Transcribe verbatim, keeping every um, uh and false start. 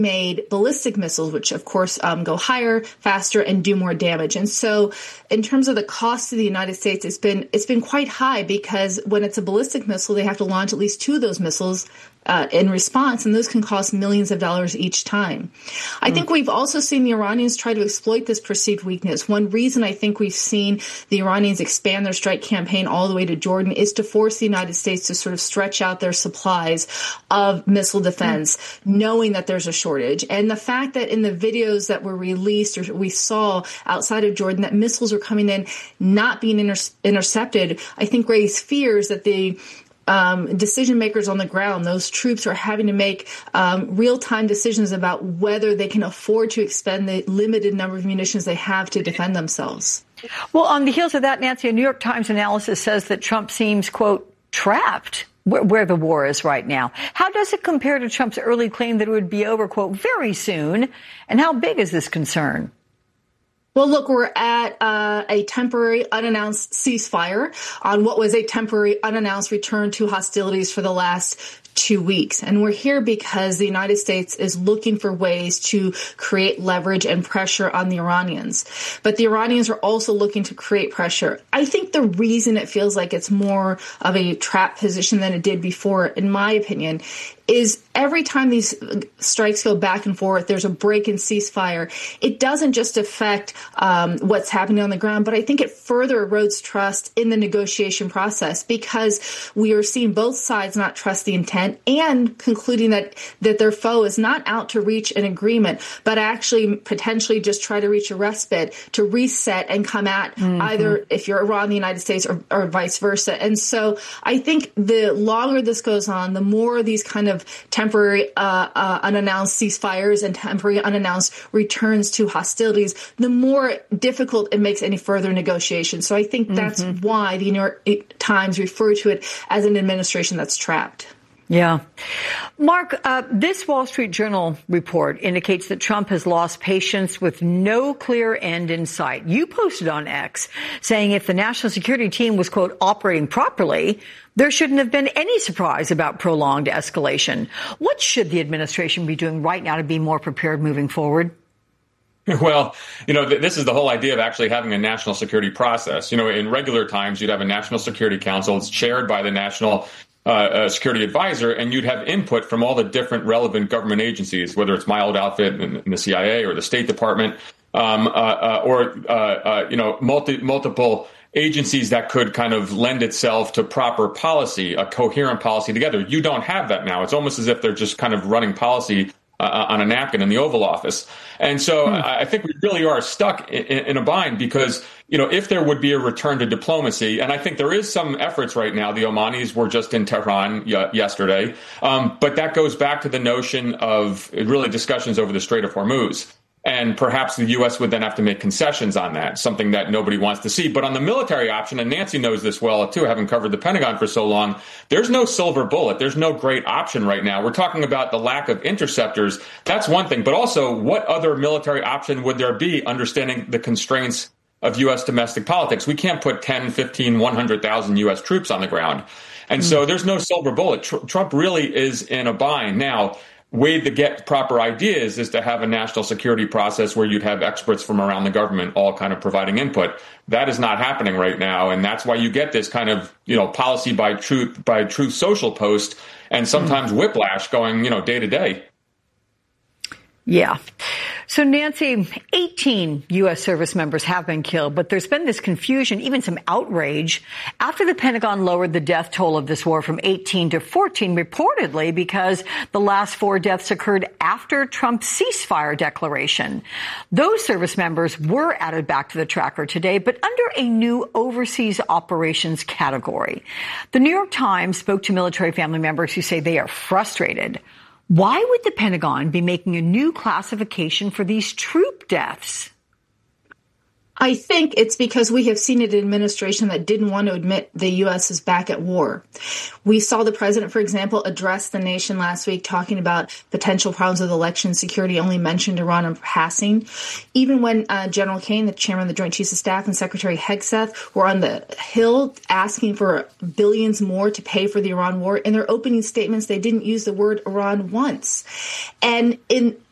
made ballistic missiles, which of course um, go higher, faster, and do more damage. And so in terms of the cost to the United States, it's been it's been quite high, because when it's a ballistic missile, they have to launch at least two of those missiles Uh, in response, and those can cost millions of dollars each time. I mm. think we've also seen the Iranians try to exploit this perceived weakness. One reason I think we've seen the Iranians expand their strike campaign all the way to Jordan is to force the United States to sort of stretch out their supplies of missile defense, mm. knowing that there's a shortage. And the fact that in the videos that were released or we saw outside of Jordan that missiles are coming in not being inter- intercepted, I think raised fears that the Um, decision makers on the ground, those troops, are having to make um, real-time decisions about whether they can afford to expend the limited number of munitions they have to defend themselves. Well, on the heels of that, Nancy, a New York Times analysis says that Trump seems, quote, trapped where, where the war is right now. How does it compare to Trump's early claim that it would be over, quote, very soon? And how big is this concern? Well, look, we're at uh, a temporary unannounced ceasefire on what was a temporary unannounced return to hostilities for the last two weeks. And we're here because the United States is looking for ways to create leverage and pressure on the Iranians. But the Iranians are also looking to create pressure. I think the reason it feels like it's more of a trap position than it did before, in my opinion, is every time these strikes go back and forth, there's a break in ceasefire. It doesn't just affect um, what's happening on the ground, but I think it further erodes trust in the negotiation process, because we are seeing both sides not trust the intent and concluding that, that their foe is not out to reach an agreement, but actually potentially just try to reach a respite to reset and come at mm-hmm. either, if you're Iran, the United States, or, or vice versa. And so I think the longer this goes on, the more these kind of temporary uh, uh, unannounced ceasefires and temporary unannounced returns to hostilities, the more difficult it makes any further negotiation. So I think that's mm-hmm. why the New York Times refer to it as an administration that's trapped. Yeah. Mark, uh, this Wall Street Journal report indicates that Trump has lost patience with no clear end in sight. You posted on X saying if the national security team was, quote, operating properly, there shouldn't have been any surprise about prolonged escalation. What should the administration be doing right now to be more prepared moving forward? Well, you know, th- this is the whole idea of actually having a national security process. You know, in regular times, you'd have a National Security Council. It's chaired by the National uh, uh, Security Advisor, and you'd have input from all the different relevant government agencies, whether it's my old outfit in, in the C I A or the State Department, um, uh, uh, or, uh, uh, you know, multi- multiple agencies that could kind of lend itself to proper policy, a coherent policy together. You don't have that now. It's almost as if they're just kind of running policy Uh, on a napkin in the Oval Office. And so hmm. I think we really are stuck in, in a bind because, you know, if there would be a return to diplomacy, and I think there is some efforts right now, the Omanis were just in Tehran y- yesterday, um, but that goes back to the notion of really discussions over the Strait of Hormuz. And perhaps the U S would then have to make concessions on that, something that nobody wants to see. But on the military option, and Nancy knows this well, too, having covered the Pentagon for so long, there's no silver bullet. There's no great option right now. We're talking about the lack of interceptors. That's one thing. But also, what other military option would there be, understanding the constraints of U S domestic politics? We can't put ten, fifteen, one hundred thousand U S troops on the ground. And mm. so there's no silver bullet. Tr- Trump really is in a bind. Now, way to get proper ideas is to have a national security process where you'd have experts from around the government all kind of providing input. That is not happening right now. And that's why you get this kind of, you know, policy by truth, by Truth Social post and sometimes mm. whiplash going, you know, day to day. Yeah. So, Nancy, eighteen U S service members have been killed, but there's been this confusion, even some outrage, after the Pentagon lowered the death toll of this war from eighteen to fourteen, reportedly because the last four deaths occurred after Trump's ceasefire declaration. Those service members were added back to the tracker today, but under a new overseas operations category. The New York Times spoke to military family members who say they are frustrated. Why would the Pentagon be making a new classification for these troop deaths? I think it's because we have seen an administration that didn't want to admit the U S is back at war. We saw the president, for example, address the nation last week talking about potential problems with election security, only mentioned Iran in passing. Even when uh, General Kane, the chairman of the Joint Chiefs of Staff, and Secretary Hegseth were on the Hill asking for billions more to pay for the Iran war, in their opening statements, they didn't use the word Iran once. And in